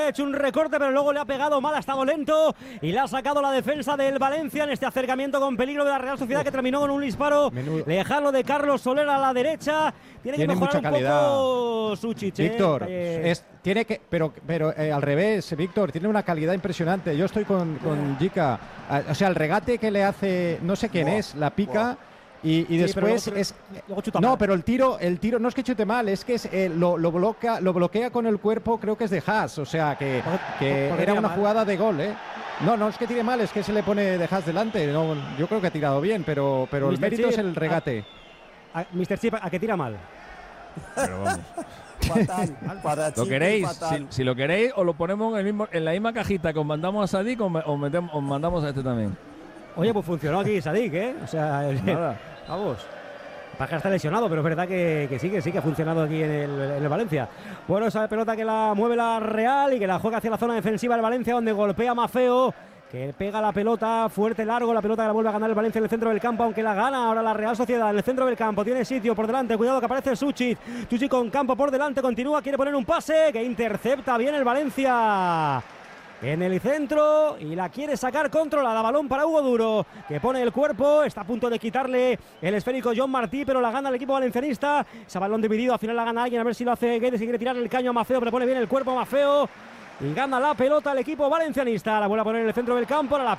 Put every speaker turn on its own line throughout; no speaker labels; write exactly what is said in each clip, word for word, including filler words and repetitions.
hecho un recorte, pero luego le ha pegado mal, ha estado lento y le ha sacado la defensa del Valencia en este acercamiento con peligro de la Real Sociedad, que terminó con un disparo Menudo. lejano de Carlos Soler a la derecha. Tiene,
tiene
que mejorar
mucha
un
calidad.
poco Suchich,
Víctor,
eh.
es, tiene que, pero, pero eh, al revés, Víctor, tiene una calidad impresionante. Yo estoy con, con Jica, o sea, el regate que le hace, no sé quién
Buah,
es, la pica.
buah.
Y, y
sí,
después
luego,
es
luego chuta
no,
mal.
pero el tiro, el tiro no es que chute mal, es que es, eh, lo, lo bloquea, lo bloquea con el cuerpo, creo que es de Haas, o sea que, que era una mal. jugada de gol, ¿eh? No, no es que tire mal, es que se le pone de Haas delante. No, yo creo que ha tirado bien, pero, pero el mérito Chip, es el regate.
A, a, mister Chip, ¿a qué tira mal?
Pero vamos.
Fatal, para
¿Lo queréis? Si, si lo queréis, os lo ponemos en, el mismo, en la misma cajita que os mandamos a Sadik, o os, metemos, os mandamos a este también.
Oye, pues funcionó aquí Sadik, ¿eh? O sea, el,
nada.
Vamos. Paja está lesionado, pero es verdad que, que sí, que sí, que ha funcionado aquí en el, en el Valencia. Bueno, esa pelota que la mueve la Real y que la juega hacia la zona defensiva del Valencia, donde golpea Maffeo, que pega la pelota fuerte, largo, la pelota que la vuelve a ganar el Valencia en el centro del campo, aunque la gana ahora la Real Sociedad en el centro del campo. Tiene sitio por delante, cuidado que aparece Suchich. Suchich con campo por delante, continúa, quiere poner un pase que intercepta bien el Valencia en el centro y la quiere sacar controlada. Balón para Hugo Duro, que pone el cuerpo, está a punto de quitarle el esférico John Martí, pero la gana el equipo valencianista. Ese balón dividido, al final la gana alguien, a ver si lo hace Guedes, si quiere tirar el caño a Maffeo, pero pone bien el cuerpo a Maffeo y gana la pelota el equipo valencianista. La vuelve a poner en el centro del campo, ahora la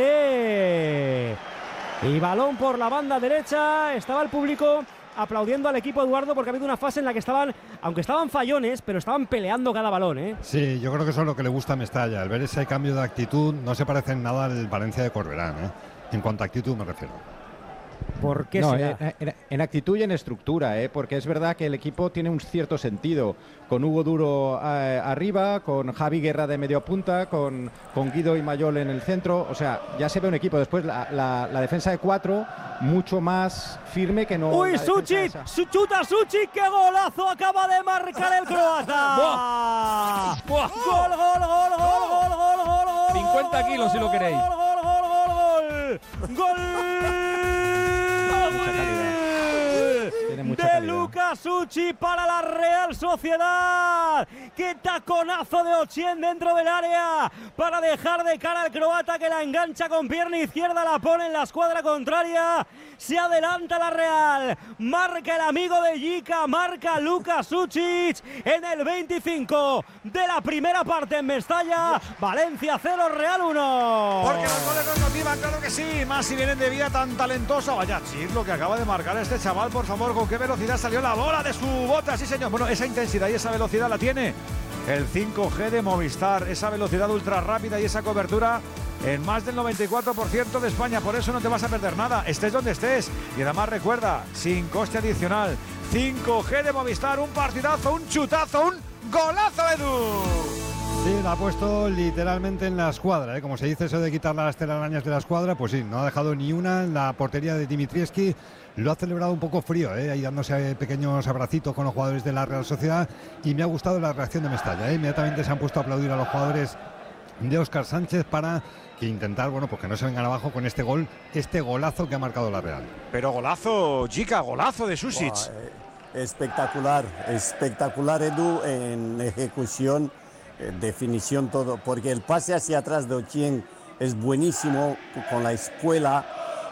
pierde y balón por la banda derecha. Estaba el público aplaudiendo al equipo, Eduardo, porque ha habido una fase en la que estaban, aunque estaban fallones, pero estaban peleando cada balón, ¿eh?
Sí, yo creo que eso es lo que le gusta a Mestalla, el ver ese cambio de actitud. No se parece en nada al Valencia de Corberán, ¿eh? En cuanto a actitud me refiero.
¿Por qué
no,
será?
En, en, en actitud y en estructura, ¿eh? Porque es verdad que el equipo tiene un cierto sentido, con Hugo Duro eh, arriba, con Javi Guerra de medio punta, con, con Guido y Mayol en el centro. O sea, ya se ve un equipo. Después la, la, la defensa de cuatro, mucho más firme que no.
¡Uy, Suchich! ¡Chuta Suchich! ¡Qué golazo acaba de marcar el croata!
¡Buah! ¡Buah!
¡Gol, gol, gol, gol, gol, gol, gol, gol!
cincuenta kilos si lo queréis.
¡Gol, gol, gol, gol, gol! ¡Gol! de Luka Suchich para la Real Sociedad. ¡Qué taconazo de Ochen dentro del área para dejar de cara al croata, que la engancha con pierna izquierda, la pone en la escuadra contraria! Se adelanta la Real, marca el amigo de Jica, marca Luka Suchich en el veinticinco de la primera parte en Mestalla. Valencia cero, Real uno.
Porque los goles nos motivan, claro que sí, más si vienen de vida tan talentosa. Vaya chis lo que acaba de marcar este chaval, por favor, con qué velocidad salió la bola de su bota, sí señor. Bueno, esa intensidad y esa velocidad la tiene el cinco G de Movistar, esa velocidad ultra rápida y esa cobertura en más del noventa y cuatro por ciento de España. Por eso no te vas a perder nada, estés donde estés. Y además recuerda, sin coste adicional, cinco G de Movistar, un partidazo, un chutazo, un golazo, Edu.
Sí, la ha puesto literalmente en la escuadra, ¿eh? Como se dice eso de quitar las telarañas de la escuadra, pues sí, no ha dejado ni una en la portería de Dimitrievski. Lo ha celebrado un poco frío, ¿eh? Ahí dándose pequeños abracitos con los jugadores de la Real Sociedad, y me ha gustado la reacción de Mestalla, ¿eh? Inmediatamente se han puesto a aplaudir a los jugadores de Óscar Sánchez para que intentar, bueno, pues que no se vengan abajo con este gol, este golazo que ha marcado la Real.
Pero golazo, Jica, golazo de Suchich.
Wow, eh, espectacular, espectacular, Edu, en ejecución, eh, definición, todo, porque el pase hacia atrás de Ochen es buenísimo con la espuela,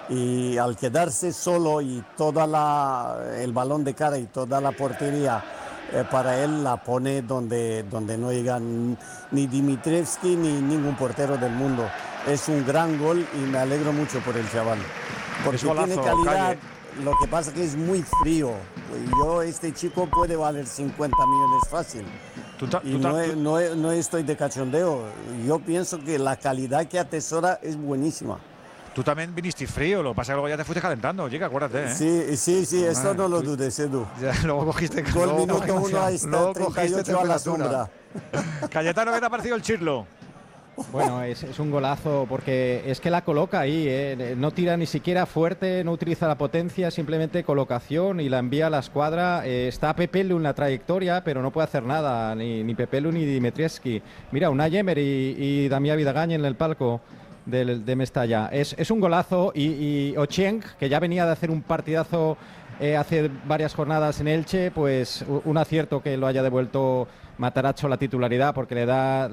y al quedarse solo y toda la el balón de cara y toda la portería eh, para él, la pone donde, donde no llegan ni Dimitrievski ni ningún portero del mundo. Es un gran gol y me alegro mucho por el chaval, porque
es golazo,
tiene calidad.
Calle.
Lo que pasa es que es muy frío. Yo, este chico puede valer cincuenta millones fácil.
Tú ta,
y
tú ta,
no,
tú...
no, no estoy de cachondeo. Yo pienso que la calidad que atesora es buenísima.
Tú también viniste frío, lo que pasa es que luego ya te fuiste calentando, Jica, acuérdate, ¿eh?
Sí, sí, sí, esto
Ah,
no lo
tú...
dudes, Edu.
Ya, luego cogiste...
Gol
luego
minuto
cogiste,
uno, ahí está, treinta y ocho a la sombra.
Cayetano, ¿qué te ha parecido el Chirlo?
Bueno, es, es un golazo porque es que la coloca ahí, ¿eh? No tira ni siquiera fuerte, no utiliza la potencia, simplemente colocación y la envía a la escuadra. Eh, está Pepelu en la trayectoria, pero no puede hacer nada, ni, ni Pepelu ni Dimitrievski. Mira, Unai Emery y, y Damián Vidagañ en el palco de, de Mestalla. Es, es un golazo y, y Ochen, que ya venía de hacer un partidazo eh, hace varias jornadas en Elche, pues un acierto que lo haya devuelto Matarazzo la titularidad, porque le da